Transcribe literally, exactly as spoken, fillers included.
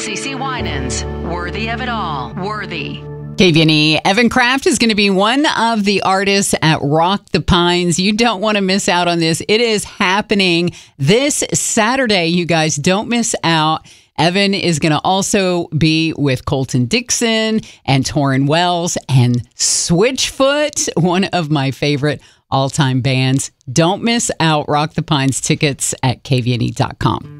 CeCe Winans, Worthy of It All. Worthy. K V N E, Evan Kraft is going to be one of the artists at Rock the Pines. You don't want to miss out on this. It is happening this Saturday, you guys. Don't miss out. Evan is going to also be with Colton Dixon and Torrin Wells and Switchfoot, one of my favorite all-time bands. Don't miss out. Rock the Pines tickets at K V N E dot com.